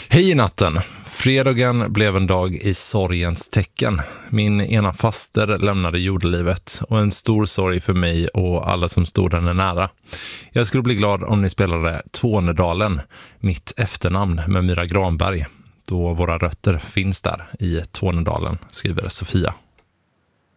Hej i natten. Fredagen blev en dag i sorgens tecken. Min ena faster lämnade jordelivet och en stor sorg för mig och alla som stod henne nära. Jag skulle bli glad om ni spelade Tornedalen, mitt efternamn med Myra Granberg, då våra rötter finns där i Tornedalen, skriver Sofia.